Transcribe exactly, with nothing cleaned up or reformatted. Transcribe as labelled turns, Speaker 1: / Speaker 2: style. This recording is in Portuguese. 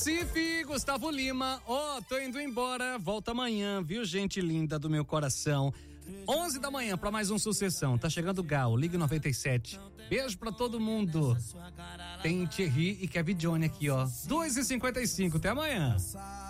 Speaker 1: Recife, Gustavo Lima, ó, oh, tô indo embora, volta amanhã, viu, gente linda do meu coração. onze da manhã pra mais um Sucessão, tá chegando o Gal, Ligue noventa e sete. Beijo pra todo mundo. Tem Thierry e Kevin Johnny aqui, ó, duas e cinquenta e cinco, até amanhã.